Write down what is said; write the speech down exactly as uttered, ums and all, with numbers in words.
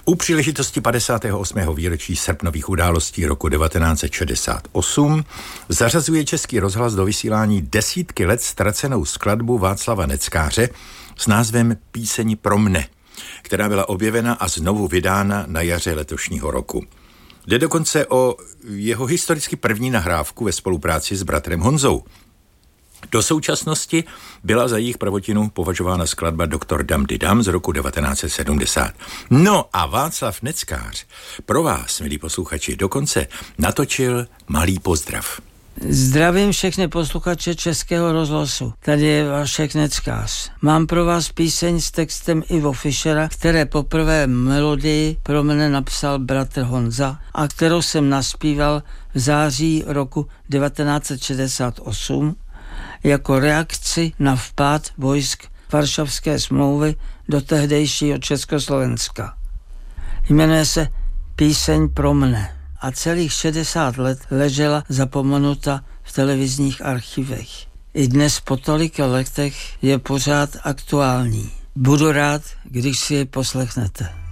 U příležitosti padesátého osmého výročí srpnových událostí roku devatenáct set šedesát osm zařazuje Český rozhlas do vysílání desítky let ztracenou skladbu Václava Neckáře s názvem Píseň pro mne, která byla objevena a znovu vydána na jaře letošního roku. Jde dokonce o jeho historicky první nahrávku ve spolupráci s bratrem Honzou. Do současnosti byla za jejich prvotinu považována skladba Doktor Dam di Dam z roku devatenáct set sedmdesát. No a Václav Neckář pro vás, milí posluchači, dokonce natočil malý pozdrav. Zdravím všechny posluchače Českého rozhlasu. Tady je Vašek Neckář. Mám pro vás píseň s textem Ivo Fischera, které poprvé melodii pro mne napsal bratr Honza a kterou jsem naspíval v září roku devatenáct set šedesát osm jako reakci na vpád vojsk Varšavské smlouvy do tehdejšího Československa. Jmenuje se Píseň pro mne a celých šedesát let ležela zapomenuta v televizních archivech. I dnes po tolika letech je pořád aktuální. Budu rád, když si ji poslechnete.